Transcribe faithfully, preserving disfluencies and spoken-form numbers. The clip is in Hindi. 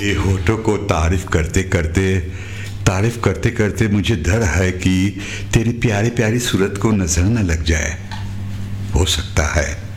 ये होठों को तारीफ करते करते तारीफ करते करते मुझे डर है कि तेरी प्यारी प्यारी सूरत को नजर न लग जाए। हो सकता है